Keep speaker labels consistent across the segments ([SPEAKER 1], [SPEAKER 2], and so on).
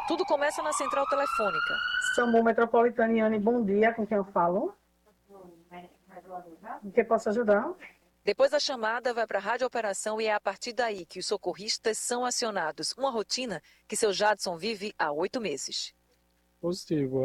[SPEAKER 1] Tudo começa na central telefônica.
[SPEAKER 2] SAMU Metropolitana, bom dia, com quem eu falo? Em que posso ajudar?
[SPEAKER 1] Depois da chamada, vai para a radiooperação e é a partir daí que os socorristas são acionados. Uma rotina que seu Jadson vive há 8 meses.
[SPEAKER 3] Positivo,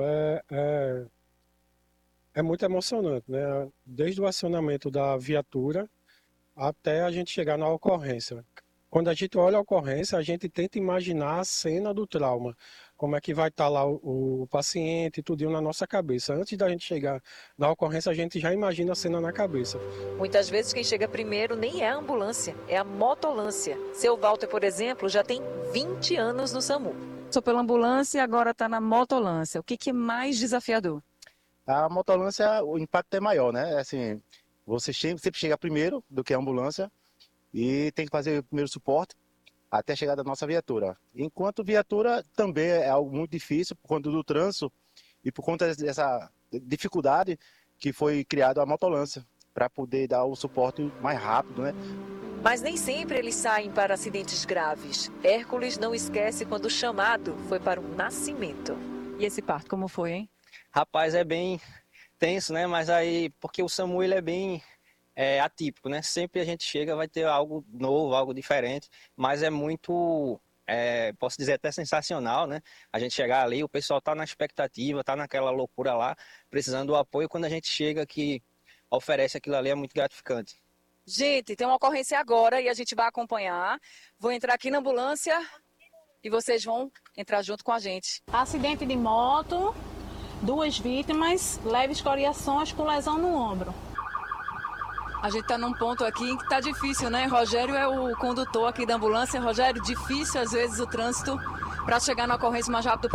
[SPEAKER 3] é muito emocionante, né? Desde o acionamento da viatura até a gente chegar na ocorrência. Quando a gente olha a ocorrência, a gente tenta imaginar a cena do trauma, como é que vai estar lá o paciente, tudinho na nossa cabeça. Antes da gente chegar na ocorrência, a gente já imagina a cena na cabeça.
[SPEAKER 1] Muitas vezes quem chega primeiro nem é a ambulância, é a motolância. Seu Walter, por exemplo, já tem 20 anos no SAMU.
[SPEAKER 4] Sou pela ambulância e agora está na motolância. O que é mais desafiador?
[SPEAKER 5] A motolância, o impacto é maior, né? Assim, você sempre chega primeiro do que a ambulância e tem que fazer o primeiro suporte até a chegada da nossa viatura. Enquanto viatura também é algo muito difícil por conta do trânsito e por conta dessa dificuldade que foi criada a motolância para poder dar o suporte mais rápido, né?
[SPEAKER 1] Mas nem sempre eles saem para acidentes graves. Hércules não esquece quando o chamado foi para um nascimento.
[SPEAKER 4] E esse parto, como foi, hein?
[SPEAKER 6] Rapaz, é bem tenso, né? Mas aí, porque o SAMU ele é bem atípico, né? Sempre a gente chega, vai ter algo novo, algo diferente, mas é muito, posso dizer até sensacional, né? A gente chegar ali, o pessoal tá na expectativa, tá naquela loucura lá, precisando do apoio. Quando a gente chega que oferece aquilo ali, é muito gratificante.
[SPEAKER 4] Gente, tem uma ocorrência agora e a gente vai acompanhar. Vou entrar aqui na ambulância e vocês vão entrar junto com a gente.
[SPEAKER 7] Acidente de moto, 2 vítimas, leves escoriações com lesão no ombro.
[SPEAKER 4] A gente está num ponto aqui que tá difícil, né? Rogério é o condutor aqui da ambulância. Rogério, difícil às vezes o trânsito para chegar na ocorrência o mais rápido possível.